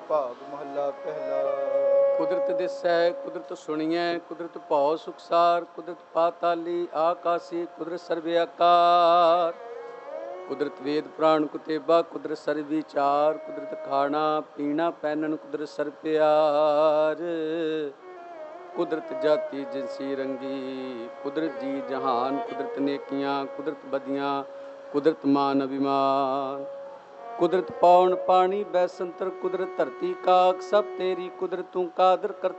ਭਾਗ ਮਹੱਲਾ ਪਹਿਲਾ। ਕੁਦਰਤ ਦਿਸੈ ਕੁਦਰਤ ਸੁਣੀਐ, ਕੁਦਰਤ ਭਉ ਸੁਖਸਾਰ, ਕੁਦਰਤ ਪਾਤਾਲੀ ਆਕਾਸੀ, ਕੁਦਰਤ ਸਰਬੇ ਆਕਾਰ। ਕੁਦਰਤ ਵੇਦ ਪ੍ਰਾਣ ਕੁਤੇਬਾ, ਕੁਦਰਤ ਸਰਬ ਵਿਚਾਰ, ਕੁਦਰਤ ਖਾਣਾ ਪੀਣਾ ਪਹਿਨਣ, ਕੁਦਰਤ ਸਰ ਪਿਆਰ। ਕੁਦਰਤ ਜਾਤੀ ਜਿਨਸੀ ਰੰਗੀ, ਕੁਦਰਤ ਜੀ ਜਹਾਨ, ਕੁਦਰਤ ਨੇਕੀਆਂ ਕੁਦਰਤ ਬਦੀਆਂ, ਕੁਦਰਤ ਮਾਨ ਅਭਿਮਾਨ। ਕੁਦਰਤ ਪੌਣ ਪਾਣੀ ਬੈਸੰਤਰ, ਕੁਦਰਤ ਧਰਤੀ ਕਾਕ ਸਭ ਤੇਰੀ, ਕੁਦਰਤ ਤੂੰ ਕਾਦਰ ਕਰ